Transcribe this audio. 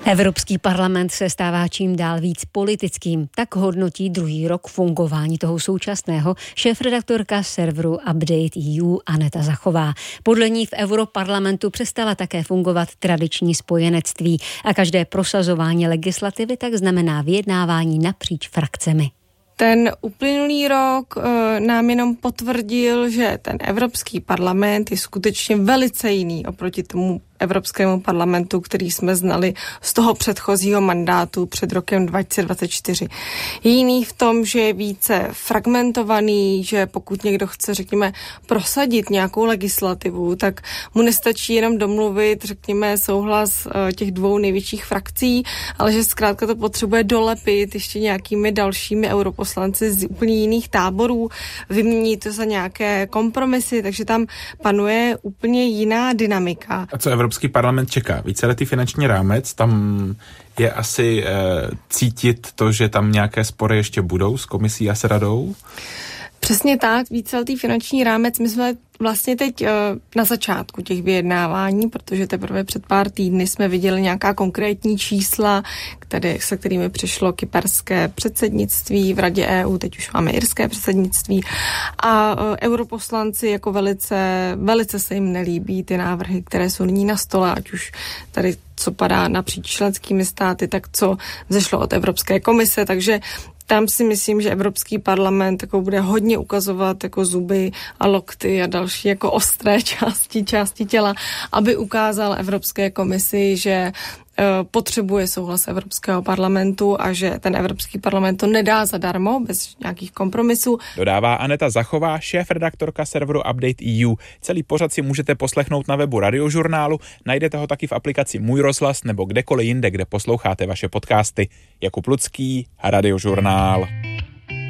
Evropský parlament se stává čím dál víc politickým. Tak hodnotí druhý rok fungování toho současného šéfredaktorka serveru Update.eu Aneta Zachová. Podle ní v Europarlamentu přestala také fungovat tradiční spojenectví a každé prosazování legislativy tak znamená vyjednávání napříč frakcemi. Ten uplynulý rok nám jenom potvrdil, že ten Evropský parlament je skutečně velice jiný oproti tomu Evropskému parlamentu, který jsme znali z toho předchozího mandátu před rokem 2024. Je jiný v tom, že je více fragmentovaný, že pokud někdo chce, řekněme, prosadit nějakou legislativu, tak mu nestačí jenom domluvit, řekněme, souhlas těch dvou největších frakcí, ale že zkrátka to potřebuje dolepit ještě nějakými dalšími europoslanci z úplně jiných táborů, vyměnit to za nějaké kompromisy, takže tam panuje úplně jiná dynamika. A co Evropský parlament čeká? Víceletý finanční rámec, tam je asi cítit to, že tam nějaké spory ještě budou s komisí a s radou? Přesně tak, víceletý finanční rámec, my jsme vlastně teď na začátku těch vyjednávání, protože teprve před pár týdny jsme viděli nějaká konkrétní čísla, se kterými přišlo kyperské předsednictví v Radě EU, teď už máme irské předsednictví a europoslanci jako velice se jim nelíbí ty návrhy, které jsou nyní na stole, ať už tady co padá napříč členskými státy, tak co vzešlo od Evropské komise, takže tam si myslím, že Evropský parlament bude hodně ukazovat jako zuby a lokty a další jako ostré části těla, aby ukázal Evropské komisi, že potřebuje souhlas Evropského parlamentu a že ten Evropský parlament to nedá zadarmo, bez nějakých kompromisů. Dodává Aneta Zachová, šéfredaktorka serveru Update.eu. Celý pořad si můžete poslechnout na webu Radiožurnálu, najdete ho taky v aplikaci Můj rozhlas nebo kdekoliv jinde, kde posloucháte vaše podcasty. Jakub Lucký, Radiožurnál.